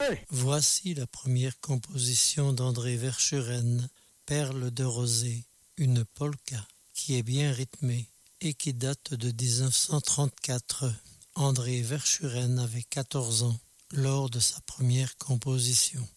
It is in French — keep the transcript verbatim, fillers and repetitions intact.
Hey. Voici la première composition d'André Verschuren, Perle de rosée, une polka qui est bien rythmée et qui date de dix-neuf cent trente-quatre. André Verschuren avait quatorze ans lors de sa première composition.